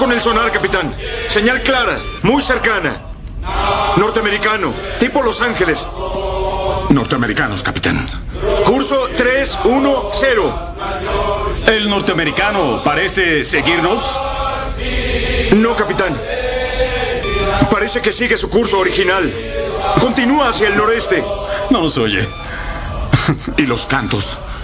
con el sonar, capitán. Señal clara, muy cercana. Norteamericano, tipo Los Ángeles. Norteamericanos, capitán. Curso 310. ¿El norteamericano parece seguirnos? No, capitán. Parece que sigue su curso original. Continúa hacia el noreste. No nos oye. ¿Y los cantos?